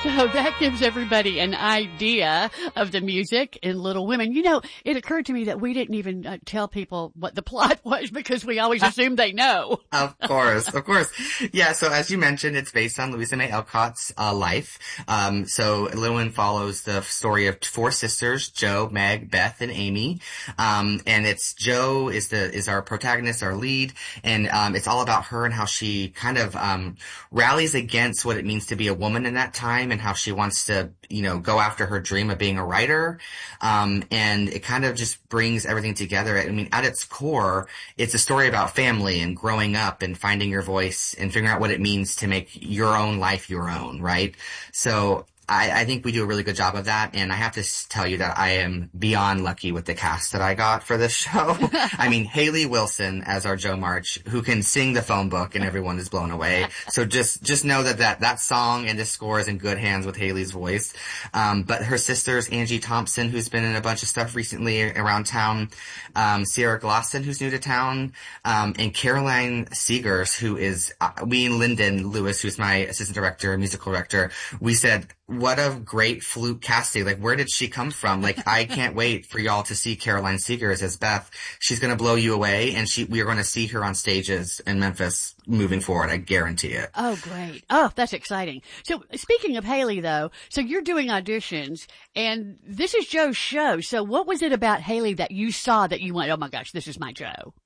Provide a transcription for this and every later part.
So that gives everybody an idea of the music in Little Women. You know, it occurred to me that we didn't even tell people what the plot was because we always assume they know. Of course. Yeah, so as you mentioned, it's based on Louisa May Alcott's life. So Little Women follows the story of four sisters, Jo, Meg, Beth, and Amy. And it's Jo is our protagonist, our lead, and it's all about her and how she kind of rallies against what it means to be a woman in that time and how she wants to, go after her dream of being a writer. And it kind of just brings everything together. I mean, at its core, it's a story about family and growing up and finding your voice and figuring out what it means to make your own life your own, right? So I think we do a really good job of that, and I have to tell you that I am beyond lucky with the cast that I got for this show. I mean, Haley Wilson as our Jo March, who can sing the phone book, and everyone is blown away. So just know that song and this score is in good hands with Haley's voice. But her sisters, Angie Thompson, who's been in a bunch of stuff recently around town, Sierra Glosson, who's new to town, and Caroline Seegers, who is, we and Lyndon Lewis, who's my assistant director, musical director, we said, what a great flute casting. Like, where did she come from? Like, I can't wait for y'all to see Caroline Seegers as Beth. She's going to blow you away, and we are going to see her on stages in Memphis moving forward. I guarantee it. Oh, great. Oh, that's exciting. So speaking of Haley, though, so you're doing auditions, and this is Jo's show. So what was it about Haley that you saw that you went, oh my gosh, this is my Jo?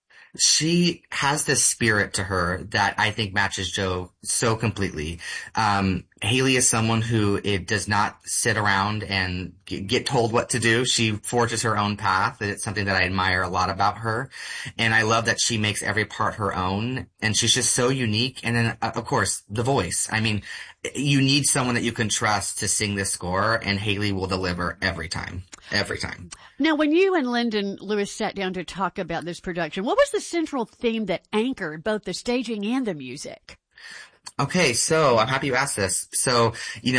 She has this spirit to her that I think matches Jo so completely. Haley is someone who it does not sit around and get told what to do. She forges her own path. It's something that I admire a lot about her. And I love that she makes every part her own. And she's just so unique. And then, of course, the voice. I mean, you need someone that you can trust to sing this score, and Haley will deliver every time. Every time. Now, when you and Lyndon Lewis sat down to talk about this production, what was the central theme that anchored both the staging and the music? Okay, so I'm happy you asked this. So,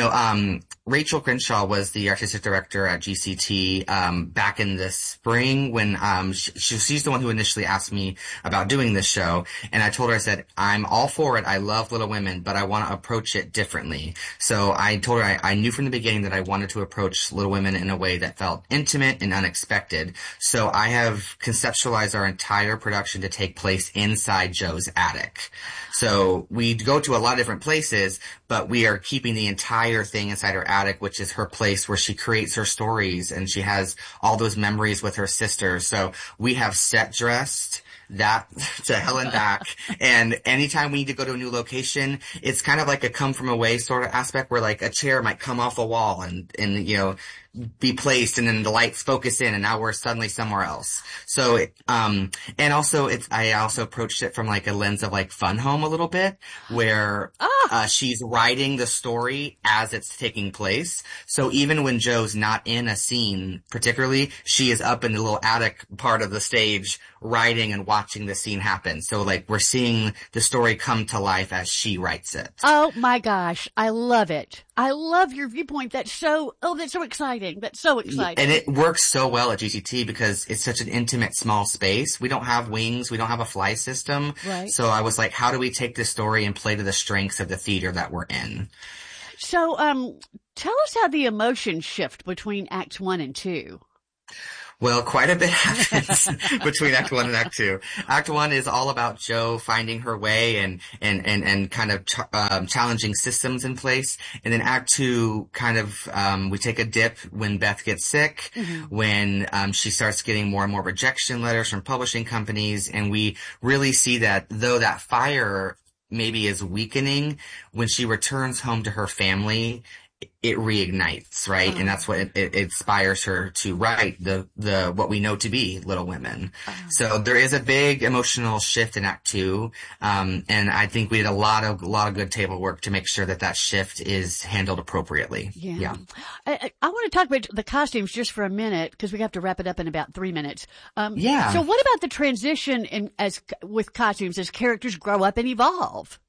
Rachel Crenshaw was the artistic director at GCT back in the spring when she's the one who initially asked me about doing this show. And I told her, I said, I'm all for it. I love Little Women, but I want to approach it differently. So I told her I knew from the beginning that I wanted to approach Little Women in a way that felt intimate and unexpected. So I have conceptualized our entire production to take place inside Jo's attic. So we go to a lot of different places, but we are keeping the entire thing inside her attic, which is her place where she creates her stories, and she has all those memories with her sisters. So we have set dressed that to hell and back. And anytime we need to go to a new location, it's kind of like a come from away sort of aspect where like a chair might come off a wall and be placed, and then the lights focus in, and now we're suddenly somewhere else. So, and also I also approached it from like a lens of like Fun Home a little bit, where, she's writing the story as it's taking place. So even when Jo's not in a scene particularly, she is up in the little attic part of the stage writing and watching the scene happen. So like we're seeing the story come to life as she writes it. Oh my gosh. I love it. I love your viewpoint. That's so exciting. That's so exciting. And it works so well at GCT because it's such an intimate, small space. We don't have wings. We don't have a fly system. Right. So I was like, how do we take this story and play to the strengths of the theater that we're in? So, tell us how the emotions shift between Acts 1 and 2. Well, quite a bit happens between Act 1 and Act 2. Act 1 is all about Jo finding her way and kind of challenging systems in place. And then Act 2 kind of we take a dip when Beth gets sick, when she starts getting more and more rejection letters from publishing companies, and we really see that though that fire maybe is weakening, when she returns home to her family, it reignites, right? And that's what it inspires her to write the what we know to be Little Women. So there is a big emotional shift in Act 2. And I think we did a lot of good table work to make sure that shift is handled appropriately. Yeah. I want to talk about the costumes just for a minute because we have to wrap it up in about 3 minutes. So what about the transition with costumes as characters grow up and evolve?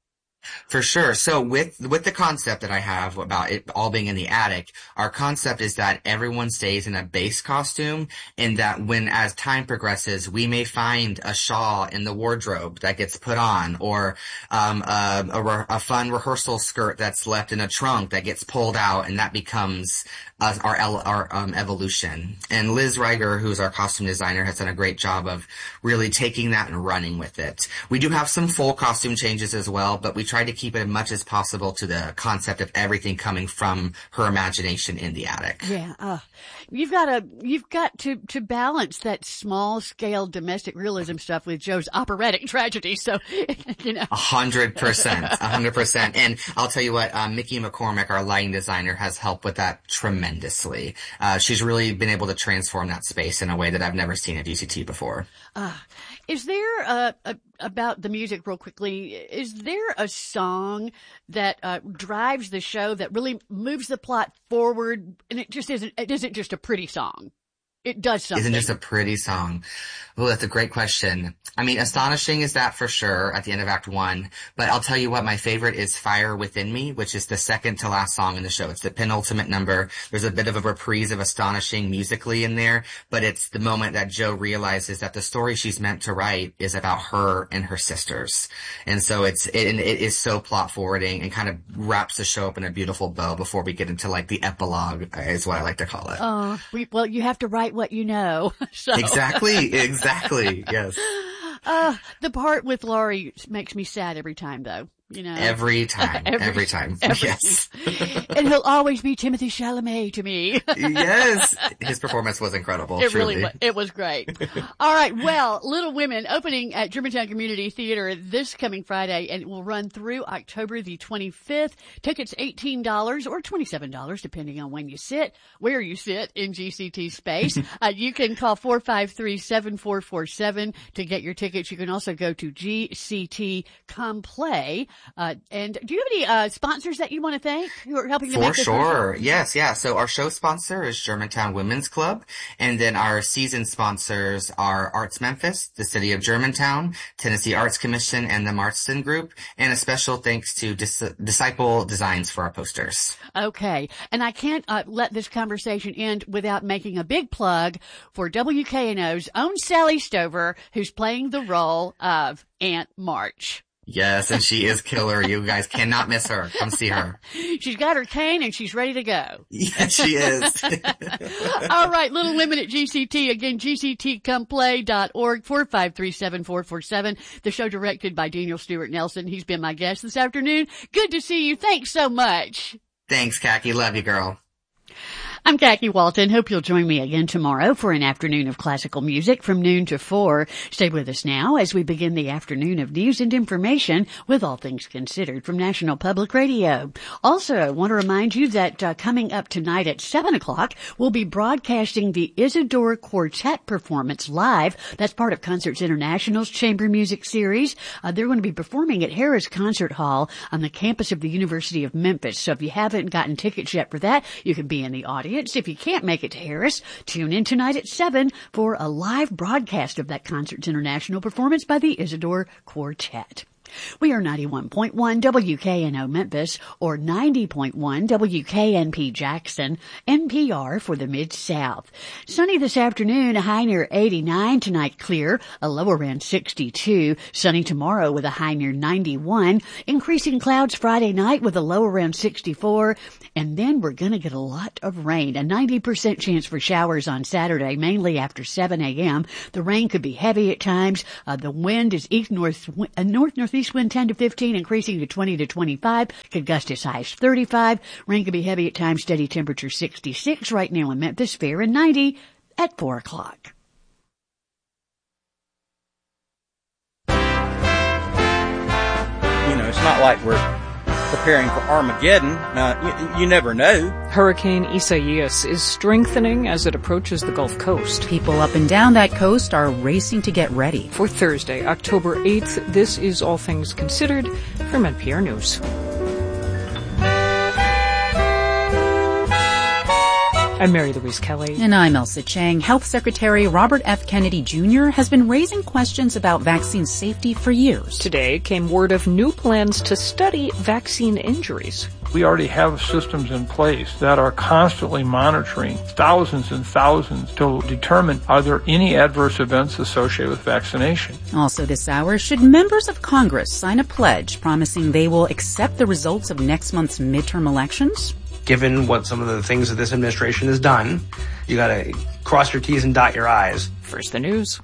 For sure. So with the concept that I have about it all being in the attic, our concept is that everyone stays in a base costume, and that when as time progresses, we may find a shawl in the wardrobe that gets put on, or a fun rehearsal skirt that's left in a trunk that gets pulled out, and that becomes our evolution. And Liz Reiger, who's our costume designer, has done a great job of really taking that and running with it. We do have some full costume changes as well, but we try to keep it as much as possible to the concept of everything coming from her imagination in the attic. Yeah. You've got to balance that small scale domestic realism stuff with Joe's operatic tragedy. So, 100%. And I'll tell you what, Mickey McCormick, our lighting designer, has helped with that tremendously. She's really been able to transform that space in a way that I've never seen at GCT before. Is there about the music real quickly, is there a song that drives the show that really moves the plot forward, and it isn't just a pretty song? It does something. Isn't just a pretty song. Oh, that's a great question. I mean, Astonishing is that for sure at the end of Act 1. But I'll tell you what, my favorite is Fire Within Me, which is the second to last song in the show. It's the penultimate number. There's a bit of a reprise of Astonishing musically in there, but it's the moment that Jo realizes that the story she's meant to write is about her and her sisters. And so it is so plot forwarding and kind of wraps the show up in a beautiful bow before we get into like the epilogue, is what I like to call it. Well, you have to write what you know. So. Exactly, yes. The part with Laurie makes me sad every time, though. Every time. Yes. And he'll always be Timothée Chalamet to me. Yes. His performance was incredible. It truly. Really was. It was great. All right. Well, Little Women opening at Germantown Community Theater this coming Friday, and it will run through October the 25th. Tickets $18 or $27, depending on when you sit, where you sit in GCT space. You can call 453-7447 to get your tickets. You can also go to GCT Complay. And do you have any sponsors that you want to thank who are helping to make this? For sure. Yes, yeah. So our show sponsor is Germantown Women's Club, and then our season sponsors are Arts Memphis, the City of Germantown, Tennessee Arts Commission, and the Marston Group, and a special thanks to Disciple Designs for our posters. Okay. And I can't let this conversation end without making a big plug for WKNO's own Sally Stover, who's playing the role of Aunt March. Yes, and she is killer. You guys cannot miss her. Come see her. She's got her cane and she's ready to go. Yes, she is. All right, Little Women at GCT. Again, gctcomeplay.org, 453-7447. The show directed by Daniel Stewart Nelson. He's been my guest this afternoon. Good to see you. Thanks so much. Thanks, Khaki. Love you, girl. I'm Khaki Walton. Hope you'll join me again tomorrow for an afternoon of classical music from noon to 4. Stay with us now as we begin the afternoon of news and information with All Things Considered from National Public Radio. Also, I want to remind you that coming up tonight at 7 o'clock, we'll be broadcasting the Isidore Quartet performance live. That's part of Concerts International's Chamber Music Series. They're going to be performing at Harris Concert Hall on the campus of the University of Memphis. So if you haven't gotten tickets yet for that, you can be in the audience. If you can't make it to Harris, tune in tonight at 7 for a live broadcast of that Concerts International performance by the Isidore Quartet. We are 91.1 WKNO Memphis or 90.1 WKNP Jackson, NPR for the Mid-South. Sunny this afternoon, a high near 89. Tonight clear, a low around 62. Sunny tomorrow with a high near 91. Increasing clouds Friday night with a low around 64. And then we're going to get a lot of rain. A 90% chance for showers on Saturday, mainly after 7 a.m. The rain could be heavy at times. The wind is north-northeast wind 10 to 15, increasing to 20 to 25. Could gust as high as 35. Rain could be heavy at times. Steady temperature 66 right now in Memphis. Fair and 90 at 4 o'clock. It's not like we're preparing for Armageddon. You never know. Hurricane Isaias is strengthening as it approaches the Gulf Coast. People up and down that coast are racing to get ready. For Thursday, October 8th, this is All Things Considered from NPR News. I'm Mary Louise Kelly. And I'm Elsa Chang. Health Secretary Robert F. Kennedy Jr. has been raising questions about vaccine safety for years. Today came word of new plans to study vaccine injuries. We already have systems in place that are constantly monitoring thousands and thousands to determine are there any adverse events associated with vaccination. Also this hour, should members of Congress sign a pledge promising they will accept the results of next month's midterm elections? Given what some of the things that this administration has done, you gotta cross your T's and dot your I's. First the news.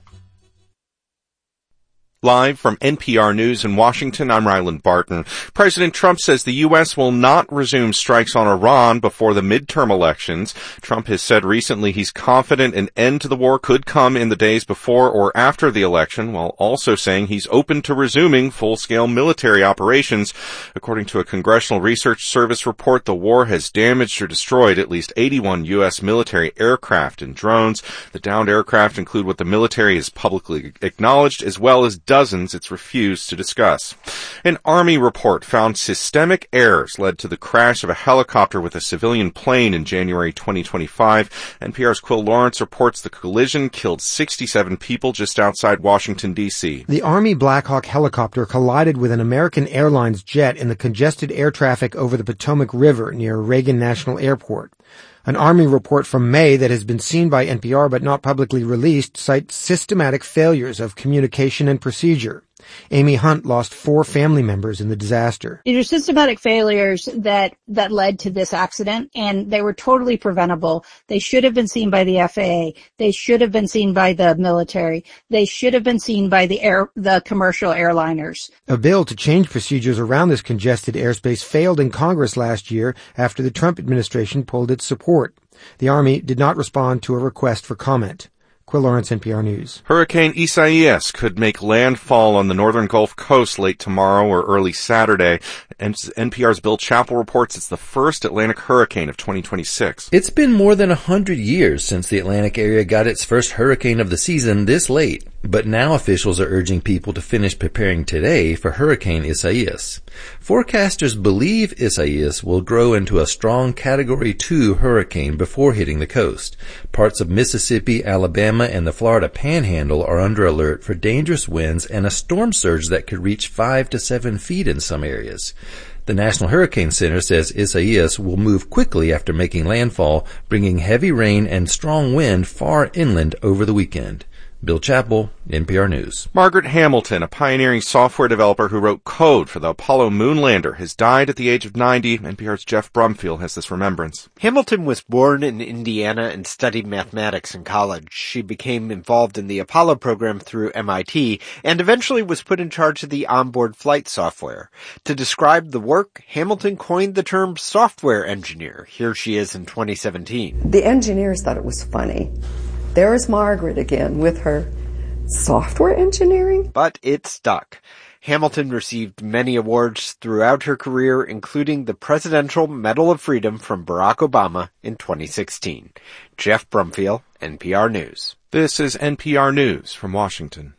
Live from NPR News in Washington, I'm Ryland Barton. President Trump says the U.S. will not resume strikes on Iran before the midterm elections. Trump has said recently he's confident an end to the war could come in the days before or after the election, while also saying he's open to resuming full-scale military operations. According to a Congressional Research Service report, the war has damaged or destroyed at least 81 U.S. military aircraft and drones. The downed aircraft include what the military has publicly acknowledged, as well as dozens it's refused to discuss. An Army report found systemic errors led to the crash of a helicopter with a civilian plane in January 2025. NPR's Quill Lawrence reports the collision killed 67 people just outside Washington, D.C. The Army Black Hawk helicopter collided with an American Airlines jet in the congested air traffic over the Potomac River near Reagan National Airport. An Army report from May that has been seen by NPR but not publicly released cites systematic failures of communication and procedure. Amy Hunt lost 4 family members in the disaster. These are systematic failures that led to this accident, and they were totally preventable. They should have been seen by the FAA. They should have been seen by the military. They should have been seen by the commercial airliners. A bill to change procedures around this congested airspace failed in Congress last year after the Trump administration pulled its support. The Army did not respond to a request for comment. Quill Lawrence, NPR News. Hurricane Isaias could make landfall on the northern Gulf Coast late tomorrow or early Saturday. And NPR's Bill Chappell reports it's the first Atlantic hurricane of 2026. It's been more than 100 years since the Atlantic area got its first hurricane of the season this late. But now officials are urging people to finish preparing today for Hurricane Isaias. Forecasters believe Isaias will grow into a strong Category 2 hurricane before hitting the coast. Parts of Mississippi, Alabama, and the Florida Panhandle are under alert for dangerous winds and a storm surge that could reach 5 to 7 feet in some areas. The National Hurricane Center says Isaias will move quickly after making landfall, bringing heavy rain and strong wind far inland over the weekend. Bill Chappell, NPR News. Margaret Hamilton, a pioneering software developer who wrote code for the Apollo moon lander, has died at the age of 90. NPR's Jeff Brumfield has this remembrance. Hamilton was born in Indiana and studied mathematics in college. She became involved in the Apollo program through MIT and eventually was put in charge of the onboard flight software. To describe the work, Hamilton coined the term software engineer. Here she is in 2017. The engineers thought it was funny. There's Margaret again with her software engineering. But it stuck. Hamilton received many awards throughout her career, including the Presidential Medal of Freedom from Barack Obama in 2016. Jeff Brumfield, NPR News. This is NPR News from Washington.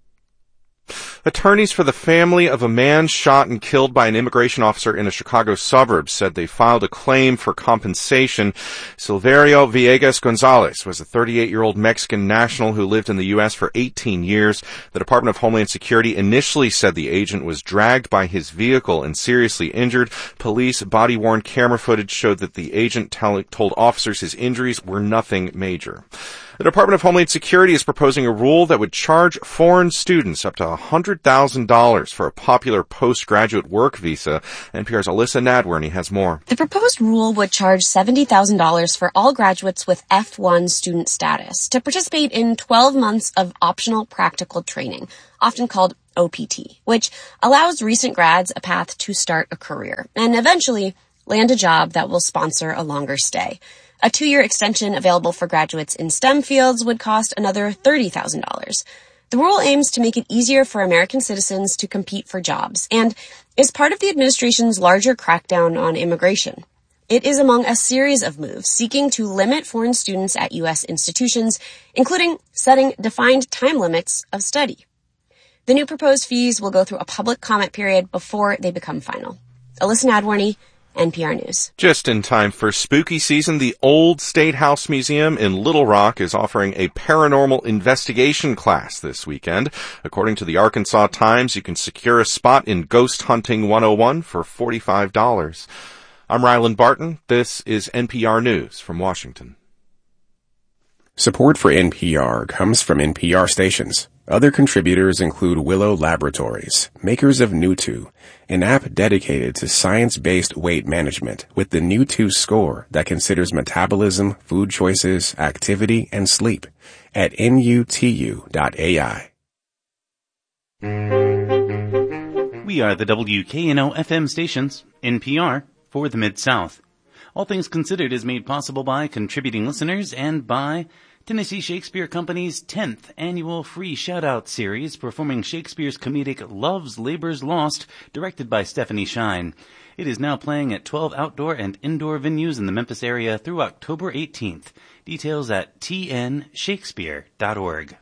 Attorneys for the family of a man shot and killed by an immigration officer in a Chicago suburb said they filed a claim for compensation. Silverio Villegas Gonzalez was a 38-year-old Mexican national who lived in the U.S. for 18 years. The Department of Homeland Security initially said the agent was dragged by his vehicle and seriously injured. Police body-worn camera footage showed that the agent told officers his injuries were nothing major. The Department of Homeland Security is proposing a rule that would charge foreign students up to $100,000 for a popular postgraduate work visa. NPR's Alyssa Nadworny has more. The proposed rule would charge $70,000 for all graduates with F1 student status to participate in 12 months of optional practical training, often called OPT, which allows recent grads a path to start a career and eventually land a job that will sponsor a longer stay. A 2-year extension available for graduates in STEM fields would cost another $30,000. The rule aims to make it easier for American citizens to compete for jobs and is part of the administration's larger crackdown on immigration. It is among a series of moves seeking to limit foreign students at U.S. institutions, including setting defined time limits of study. The new proposed fees will go through a public comment period before they become final. Alyssa Nadworny, NPR News. Just in time for spooky season, the Old State House Museum in Little Rock is offering a paranormal investigation class this weekend. According to the Arkansas Times, you can secure a spot in Ghost Hunting 101 for $45. I'm Ryland Barton. This is NPR News from Washington. Support for NPR comes from NPR stations. Other contributors include Willow Laboratories, makers of New2, an app dedicated to science-based weight management with the New2 score that considers metabolism, food choices, activity, and sleep at nutu.ai. We are the WKNO FM stations, NPR, for the Mid-South. All Things Considered is made possible by contributing listeners and by Tennessee Shakespeare Company's 10th annual free shout-out series performing Shakespeare's comedic Love's Labour's Lost, directed by Stephanie Shine. It is now playing at 12 outdoor and indoor venues in the Memphis area through October 18th. Details at tnshakespeare.org.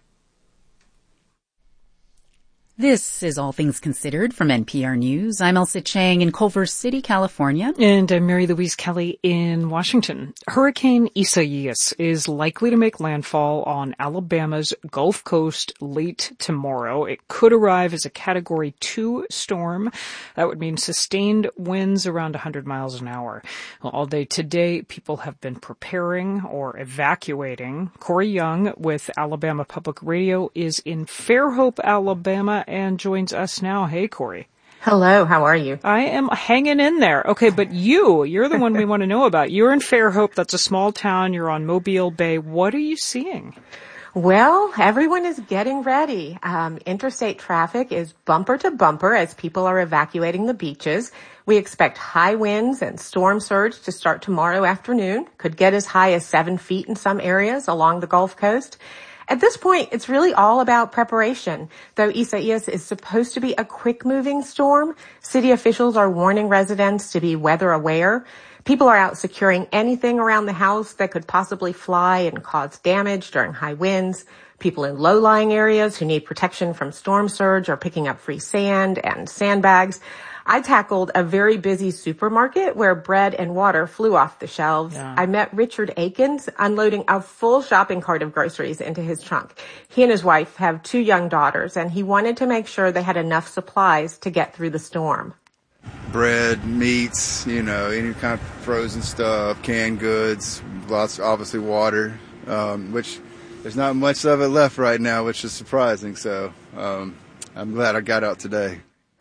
This is All Things Considered from NPR News. I'm Elsa Chang in Culver City, California. And I'm Mary Louise Kelly in Washington. Hurricane Isaias is likely to make landfall on Alabama's Gulf Coast late tomorrow. It could arrive as a Category 2 storm. That would mean sustained winds around 100 miles an hour. Well, all day today, people have been preparing or evacuating. Corey Young with Alabama Public Radio is in Fairhope, Alabama, and joins us now. Hey, Corey. Hello, how are you? I am hanging in there. Okay, but you're the one we want to know about. You're in Fairhope. That's a small town. You're on Mobile Bay. What are you seeing? Well, everyone is getting ready. Interstate traffic is bumper to bumper as people are evacuating the beaches. We expect high winds and storm surge to start tomorrow afternoon. Could get as high as 7 feet in some areas along the Gulf Coast. At this point, it's really all about preparation. Though Isaias is supposed to be a quick-moving storm, city officials are warning residents to be weather aware. People are out securing anything around the house that could possibly fly and cause damage during high winds. People in low-lying areas who need protection from storm surge are picking up free sand and sandbags. I tackled a very busy supermarket where bread and water flew off the shelves. Yeah. I met Richard Akins unloading a full shopping cart of groceries into his trunk. He and his wife have 2 young daughters, and he wanted to make sure they had enough supplies to get through the storm. Bread, meats, any kind of frozen stuff, canned goods, lots, obviously water, which there's not much of it left right now, which is surprising. So I'm glad I got out today.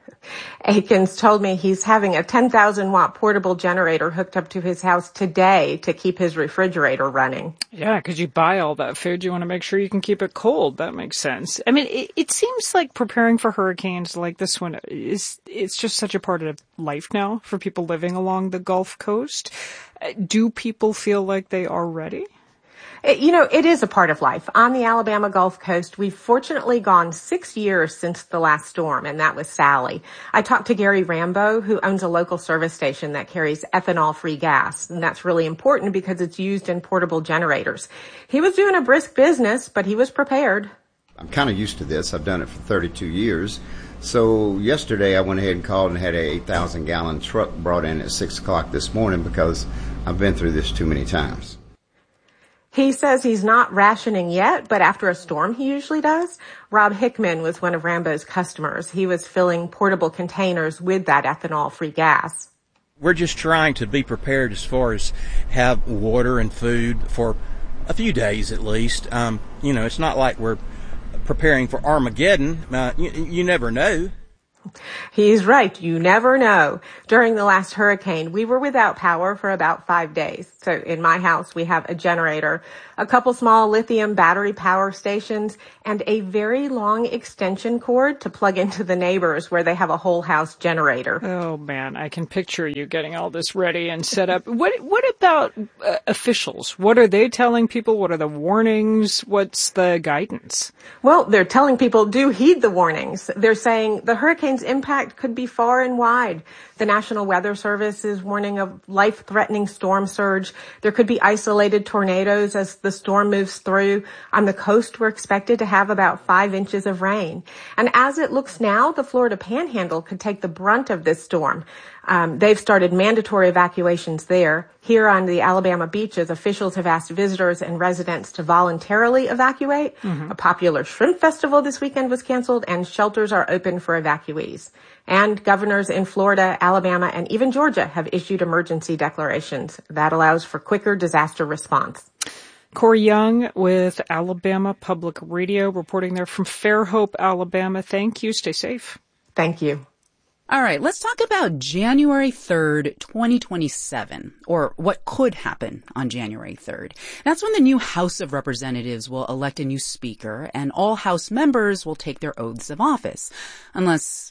Akins told me he's having a 10,000-watt portable generator hooked up to his house today to keep his refrigerator running. Yeah, because you buy all that food, you want to make sure you can keep it cold. That makes sense. I mean, it seems like preparing for hurricanes like this one it's just such a part of life now for people living along the Gulf Coast. Do people feel like they are ready? It is a part of life. On the Alabama Gulf Coast, we've fortunately gone 6 years since the last storm, and that was Sally. I talked to Gary Rambo, who owns a local service station that carries ethanol-free gas, and that's really important because it's used in portable generators. He was doing a brisk business, but he was prepared. I'm kind of used to this. I've done it for 32 years. So yesterday I went ahead and called and had a 8,000-gallon truck brought in at 6 o'clock this morning because I've been through this too many times. He says he's not rationing yet, but after a storm he usually does. Rob Hickman was one of Rambo's customers. He was filling portable containers with that ethanol-free gas. We're just trying to be prepared as far as have water and food for a few days at least. It's not like we're preparing for Armageddon. You never know. He's right. You never know. During the last hurricane, we were without power for about 5 days. So in my house, we have a generator, a couple small lithium battery power stations, and a very long extension cord to plug into the neighbors where they have a whole house generator. Oh, man, I can picture you getting all this ready and set up. What about officials? What are they telling people? What are the warnings? What's the guidance? Well, they're telling people do heed the warnings. They're saying the hurricane's impact could be far and wide. The National Weather Service is warning of life-threatening storm surge. There could be isolated tornadoes as the storm moves through. On the coast, we're expected to have about 5 inches of rain. And as it looks now, the Florida Panhandle could take the brunt of this storm. They've started mandatory evacuations there. Here on the Alabama beaches, officials have asked visitors and residents to voluntarily evacuate. A popular shrimp festival this weekend was canceled, and shelters are open for evacuees. And governors in Florida, Alabama, and even Georgia have issued emergency declarations. That allows for quicker disaster response. Corey Young with Alabama Public Radio reporting there from Fairhope, Alabama. Thank you. Stay safe. Thank you. All right, let's talk about January 3rd, 2027, or what could happen on January 3rd. That's when the new House of Representatives will elect a new speaker, and all House members will take their oaths of office, unless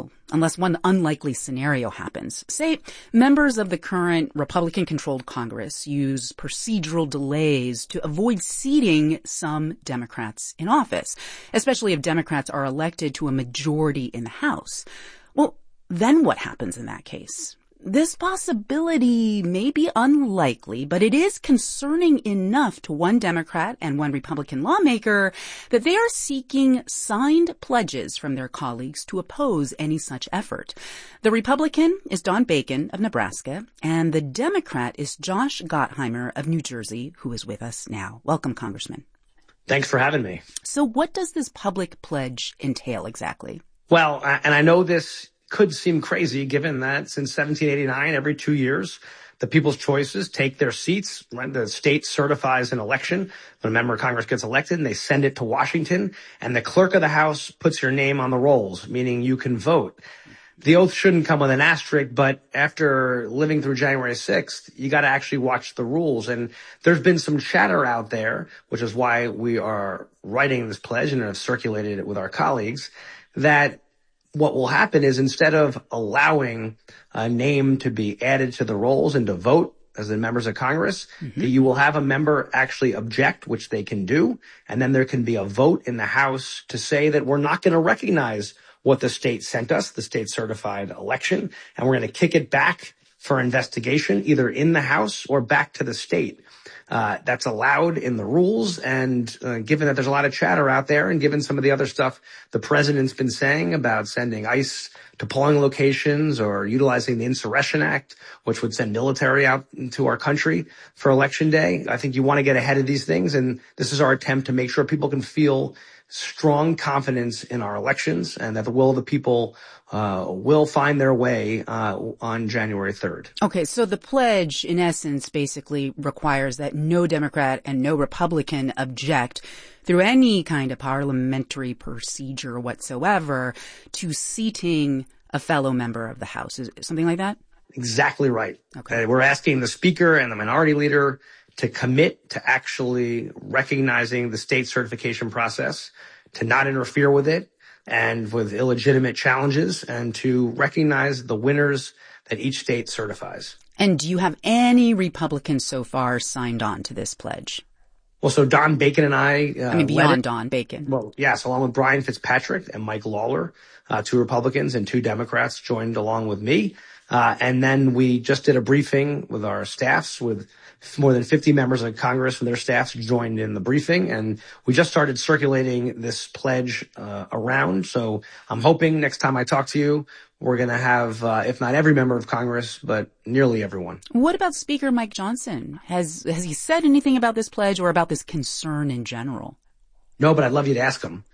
one unlikely scenario happens. Say, members of the current Republican-controlled Congress use procedural delays to avoid seating some Democrats in office, especially if Democrats are elected to a majority in the House. Well, then what happens in that case? This possibility may be unlikely, but it is concerning enough to one Democrat and one Republican lawmaker that they are seeking signed pledges from their colleagues to oppose any such effort. The Republican is Don Bacon of Nebraska, and the Democrat is Josh Gottheimer of New Jersey, who is with us now. Welcome, Congressman. Thanks for having me. So what does this public pledge entail exactly? Well, and I know this could seem crazy given that since 1789, every 2 years, the People's Choices take their seats. Right? The state certifies an election when a member of Congress gets elected, and they send it to Washington, and the clerk of the House puts your name on the rolls, meaning you can vote. The oath shouldn't come with an asterisk, but after living through January 6th, you got to actually watch the rules. And there's been some chatter out there, which is why we are writing this pledge and have circulated it with our colleagues, that what will happen is instead of allowing a name to be added to the rolls and to vote as the members of Congress, that you will have a member actually object, which they can do, and then there can be a vote in the House to say that we're not going to recognize what the state sent us, the state certified election, and we're going to kick it back for investigation, either in the House or back to the state. That's allowed in the rules, and given that there's a lot of chatter out there, and given some of the other stuff the president's been saying about sending ICE to polling locations or utilizing the Insurrection Act, which would send military out into our country for Election Day, I think you want to get ahead of these things, and this is our attempt to make sure people can feel strong confidence in our elections and that the will of the people will find their way on January 3rd. Okay, so the pledge, in essence, basically requires that no Democrat and no Republican object through any kind of parliamentary procedure whatsoever to seating a fellow member of the House. Is it something like that? Exactly right. Okay. We're asking the Speaker and the Minority Leader to commit to actually recognizing the state certification process, to not interfere with it and with illegitimate challenges, and to recognize the winners that each state certifies. And do you have any Republicans so far signed on to this pledge? Well, so Don Bacon and I beyond Don Bacon. Well, yes, along with Brian Fitzpatrick and Mike Lawler, 2 Republicans and 2 Democrats joined along with me. And then we just did a briefing with our staffs, with more than 50 members of Congress and their staffs joined in the briefing. And we just started circulating this pledge around. So I'm hoping next time I talk to you, we're going to have, if not every member of Congress, but nearly everyone. What about Speaker Mike Johnson? Has he said anything about this pledge or about this concern in general? No, but I'd love you to ask him,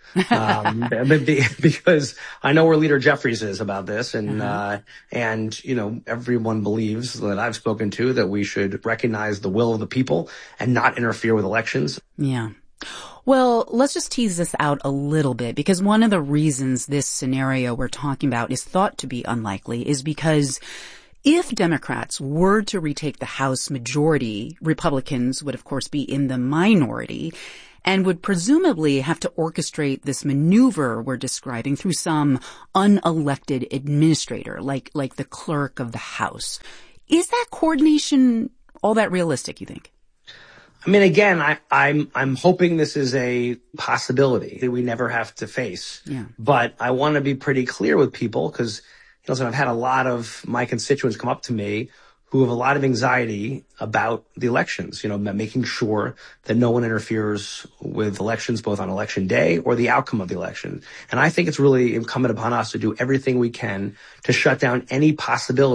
because I know where Leader Jeffries is about this, and you know, everyone believes that I've spoken to that we should recognize the will of the people and not interfere with elections. Yeah. Well, let's just tease this out a little bit, because one of the reasons this scenario we're talking about is thought to be unlikely is because if Democrats were to retake the House majority, Republicans would, of course, be in the minority and would presumably have to orchestrate this maneuver we're describing through some unelected administrator, like the clerk of the House. Is that coordination all that realistic, you think? I mean, again, I'm hoping this is a possibility that we never have to face. Yeah. But I want to be pretty clear with people, because I've had a lot of my constituents come up to me who have a lot of anxiety about the elections, making sure that no one interferes with elections, both on election day or the outcome of the election. And I think it's really incumbent upon us to do everything we can to shut down any possibility